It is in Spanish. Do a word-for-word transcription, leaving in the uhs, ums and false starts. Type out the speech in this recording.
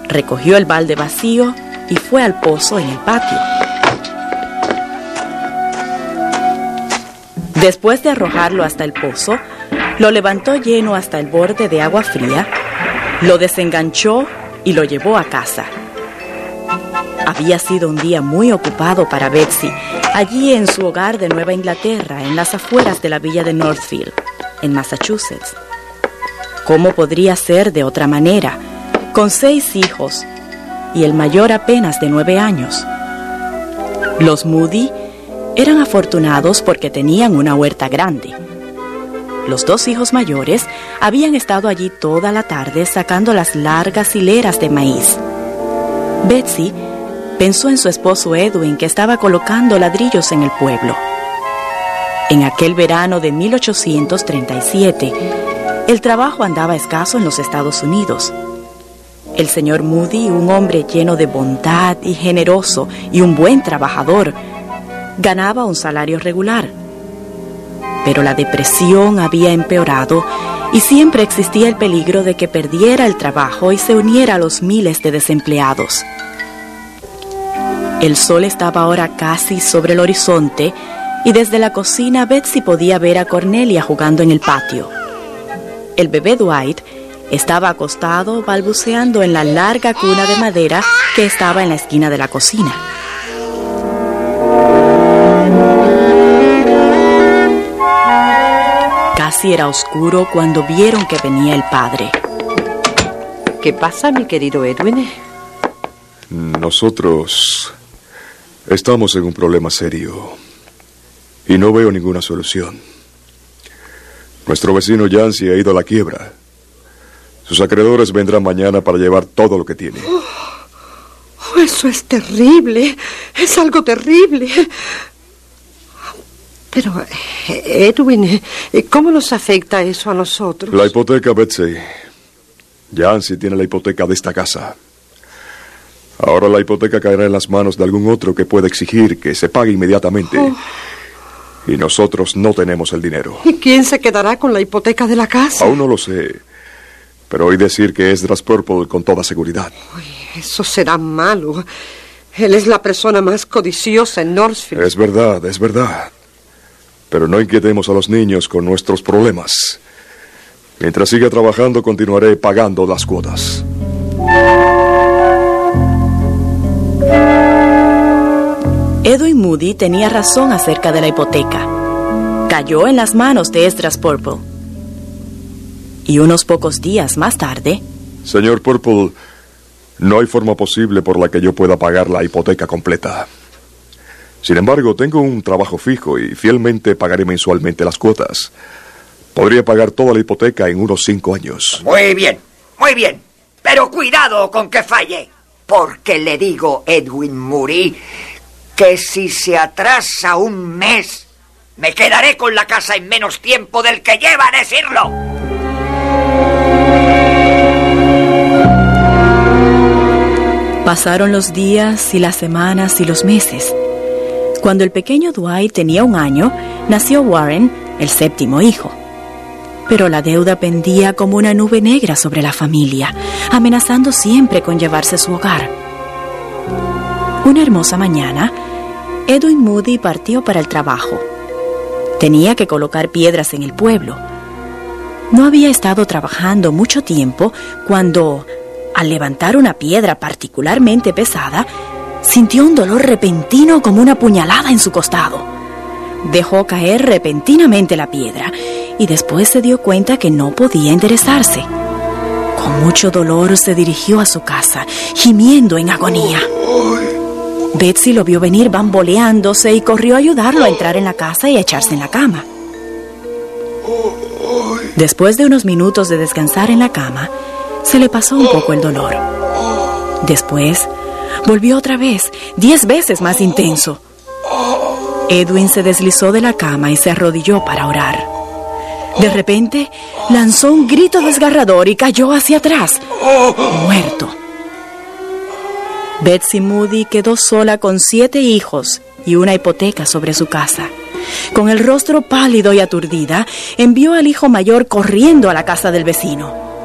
recogió el balde vacío y fue al pozo en el patio. Después de arrojarlo hasta el pozo, lo levantó lleno hasta el borde de agua fría, lo desenganchó y lo llevó a casa. Había sido un día muy ocupado para Betsy, allí en su hogar de Nueva Inglaterra, en las afueras de la villa de Northfield, en Massachusetts. ¿Cómo podría ser de otra manera, con seis hijos y el mayor apenas de nueve años? Los Moody eran afortunados porque tenían una huerta grande. Los dos hijos mayores habían estado allí toda la tarde sacando las largas hileras de maíz. Betsy pensó en su esposo Edwin, que estaba colocando ladrillos en el pueblo. En aquel verano de mil ochocientos treinta y siete, el trabajo andaba escaso en los Estados Unidos. El señor Moody, un hombre lleno de bondad y generoso y un buen trabajador, ganaba un salario regular. Pero la depresión había empeorado y siempre existía el peligro de que perdiera el trabajo y se uniera a los miles de desempleados. El sol estaba ahora casi sobre el horizonte y desde la cocina Betsy podía ver a Cornelia jugando en el patio. El bebé Dwight estaba acostado balbuceando en la larga cuna de madera que estaba en la esquina de la cocina. Casi era oscuro cuando vieron que venía el padre. ¿Qué pasa, mi querido Edwin? Nosotros estamos en un problema serio y no veo ninguna solución. Nuestro vecino Yancy ha ido a la quiebra. Sus acreedores vendrán mañana para llevar todo lo que tiene. Oh, eso es terrible. Es algo terrible. Pero, Edwin, ¿cómo nos afecta eso a nosotros? La hipoteca, Betsy. Yancy tiene la hipoteca de esta casa. Ahora la hipoteca caerá en las manos de algún otro que pueda exigir que se pague inmediatamente. Oh. Y nosotros no tenemos el dinero. ¿Y quién se quedará con la hipoteca de la casa? Aún no lo sé. Pero oí decir que es Esdras Purple con toda seguridad. Uy, eso será malo. Él es la persona más codiciosa en Northfield. Es verdad, es verdad. Pero no inquietemos a los niños con nuestros problemas. Mientras siga trabajando, continuaré pagando las cuotas. Edwin Moody tenía razón acerca de la hipoteca. Cayó en las manos de Esdras Purple. Y unos pocos días más tarde... Señor Purple, no hay forma posible por la que yo pueda pagar la hipoteca completa. Sin embargo, tengo un trabajo fijo y fielmente pagaré mensualmente las cuotas. Podría pagar toda la hipoteca en unos cinco años. Muy bien, muy bien. Pero cuidado con que falle. Porque le digo, Edwin Moody, que si se atrasa un mes, me quedaré con la casa en menos tiempo del que lleva a decirlo. Pasaron los días y las semanas y los meses. Cuando el pequeño Dwight tenía un año, nació Warren, el séptimo hijo. Pero la deuda pendía como una nube negra sobre la familia, amenazando siempre con llevarse su hogar. Una hermosa mañana, Edwin Moody partió para el trabajo. Tenía que colocar piedras en el pueblo. No había estado trabajando mucho tiempo cuando, al levantar una piedra particularmente pesada, sintió un dolor repentino como una puñalada en su costado. Dejó caer repentinamente la piedra y después se dio cuenta que no podía enderezarse. Con mucho dolor se dirigió a su casa, gimiendo en agonía. Betsy lo vio venir bamboleándose y corrió a ayudarlo a entrar en la casa y a echarse en la cama. Después de unos minutos de descansar en la cama, se le pasó un poco el dolor. Después, volvió otra vez, diez veces más intenso. Edwin se deslizó de la cama y se arrodilló para orar. De repente, lanzó un grito desgarrador y cayó hacia atrás, muerto. Betsy Moody quedó sola con siete hijos y una hipoteca sobre su casa. Con el rostro pálido y aturdida, envió al hijo mayor corriendo a la casa del vecino.